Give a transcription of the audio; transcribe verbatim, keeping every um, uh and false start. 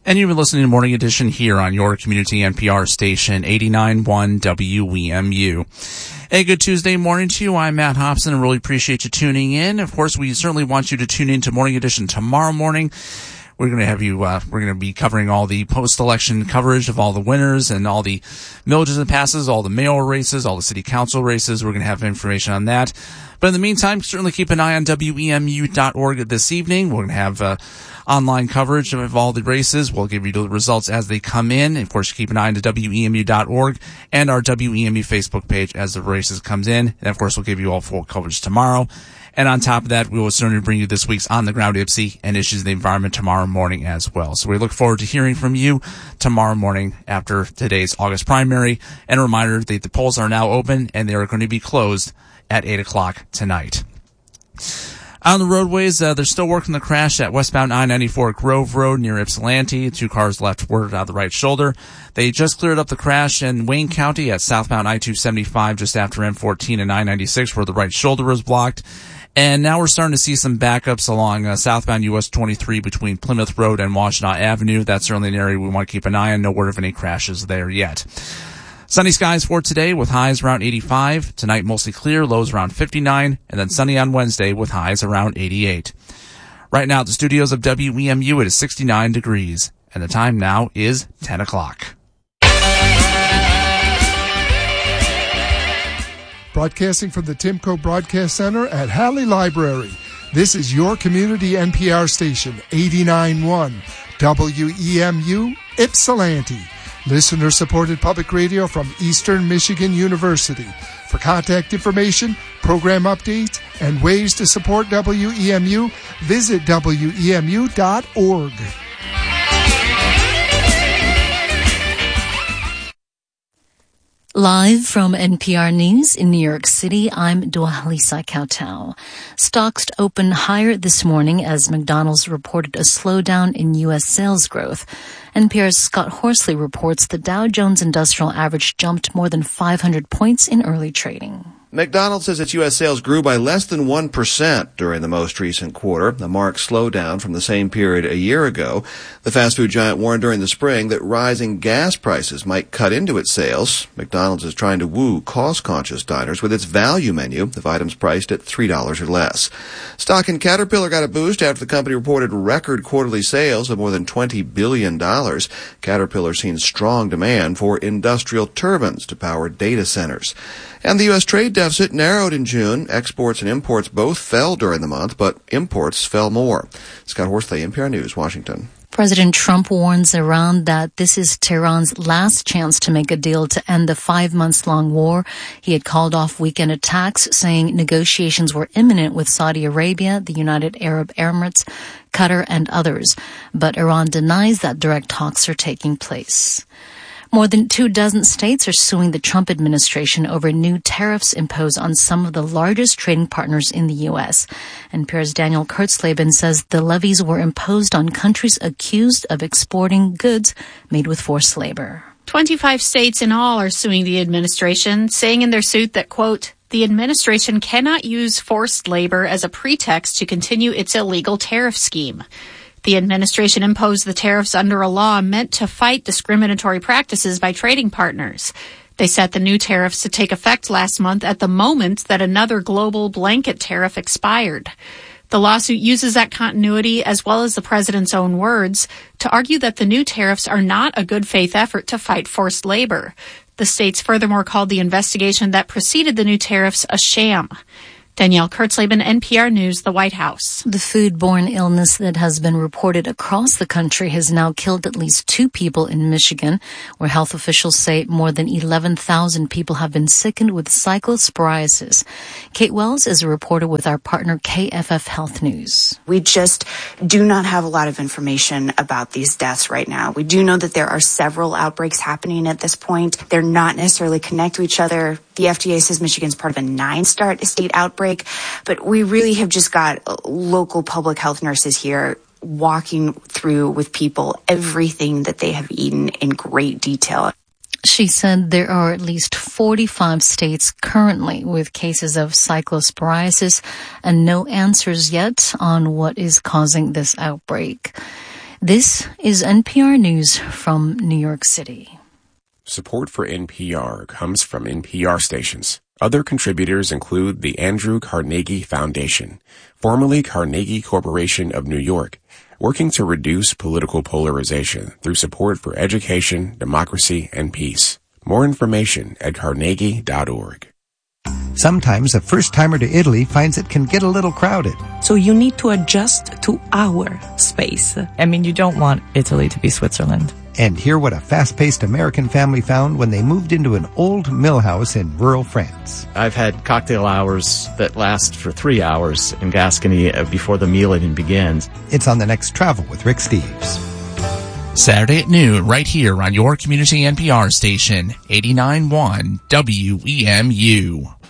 And you've been listening to Morning Edition here on your community N P R station, eighty-nine point one W E M U. A good Tuesday morning to you. I'm Matt Hobson and really appreciate you tuning in. Of course, we certainly want you to tune in to Morning Edition tomorrow morning. We're going to have you, uh, we're going to be covering all the post-election coverage of all the winners and all the millages and passes, all the mayoral races, all the city council races. We're going to have information on that. But in the meantime, certainly keep an eye on W E M U dot org this evening. We're going to have, uh, online coverage of all the races. We'll give you the results as they come in. And of course, keep an eye on to W E M U dot org and our W E M U Facebook page as the races comes in. And of course, we'll give you all full coverage tomorrow. And on top of that, we will certainly bring you this week's On the Ground I P S I and Issues of the Environment tomorrow morning as well. So we look forward to hearing from you tomorrow morning after today's August primary. And a reminder that the polls are now open and they are going to be closed at eight o'clock tonight. On the roadways, uh, they're still working the crash at westbound I ninety-four Grove Road near Ypsilanti. Two cars left forward out of the right shoulder. They just cleared up the crash in Wayne County at southbound I two seventy-five just after M fourteen and I ninety-six where the right shoulder was blocked. And now we're starting to see some backups along uh, southbound U S twenty-three between Plymouth Road and Washtenaw Avenue. That's certainly an area we want to keep an eye on. No word of any crashes there yet. Sunny skies for today with highs around eighty-five. Tonight mostly clear, lows around fifty-nine. And then sunny on Wednesday with highs around eighty-eight. Right now at the studios of W E M U, it is sixty-nine degrees. And the time now is ten o'clock. Broadcasting from the Timco Broadcast Center at Halley Library. This is your community N P R station, eighty-nine point one W E M U, Ypsilanti. Listener-supported public radio from Eastern Michigan University. For contact information, program updates, and ways to support W E M U, visit W E M U dot org. Live from N P R News in New York City, I'm Dwalisa Kautal. Stocks opened higher this morning as McDonald's reported a slowdown in U S sales growth. N P R's Scott Horsley reports the Dow Jones Industrial Average jumped more than five hundred points in early trading. McDonald's says its U S sales grew by less than one percent during the most recent quarter, a marked slowdown from the same period a year ago. The fast food giant warned during the spring that rising gas prices might cut into its sales. McDonald's is trying to woo cost-conscious diners with its value menu of items priced at three dollars or less. Stock in Caterpillar got a boost after the company reported record quarterly sales of more than twenty billion dollars. Caterpillar seen strong demand for industrial turbines to power data centers. And the U S trade deficit narrowed in June. Exports and imports both fell during the month, but imports fell more. Scott Horsley, N P R News, Washington. President Trump warns Iran that this is Tehran's last chance to make a deal to end the five months long war. He had called off weekend attacks, saying negotiations were imminent with Saudi Arabia, the United Arab Emirates, Qatar, and others. But Iran denies that direct talks are taking place. More than two dozen states are suing the Trump administration over new tariffs imposed on some of the largest trading partners in the U S. N P R's Daniel Kurtzleben says the levies were imposed on countries accused of exporting goods made with forced labor. twenty-five states in all are suing the administration, saying in their suit that, quote, the administration cannot use forced labor as a pretext to continue its illegal tariff scheme. The administration imposed the tariffs under a law meant to fight discriminatory practices by trading partners. They set the new tariffs to take effect last month at the moment that another global blanket tariff expired. The lawsuit uses that continuity, as well as the president's own words, to argue that the new tariffs are not a good faith effort to fight forced labor. The states furthermore called the investigation that preceded the new tariffs a sham. Danielle Kurtzleben, N P R News, the White House. The foodborne illness that has been reported across the country has now killed at least two people in Michigan, where health officials say more than eleven thousand people have been sickened with cyclosporiasis. Kate Wells is a reporter with our partner K F F Health News. We just do not have a lot of information about these deaths right now. We do know that there are several outbreaks happening at this point. They're not necessarily connected to each other. The F D A says Michigan's part of a nine-star state outbreak, but we really have just got local public health nurses here walking through with people everything that they have eaten in great detail. She said there are at least forty-five states currently with cases of cyclosporiasis and no answers yet on what is causing this outbreak. This is N P R News from New York City. Support for N P R comes from N P R stations. Other contributors include the Andrew Carnegie Foundation, formerly Carnegie Corporation of New York, working to reduce political polarization through support for education, democracy, and peace. More information at carnegie dot org. Sometimes a first-timer to Italy finds it can get a little crowded. So you need to adjust to our space. I mean, you don't want Italy to be Switzerland. And hear what a fast-paced American family found when they moved into an old mill house in rural France. I've had cocktail hours that last for three hours in Gascony before the meal even begins. It's on the next Travel with Rick Steves. Saturday at noon, right here on your community N P R station, eighty-nine point one W E M U.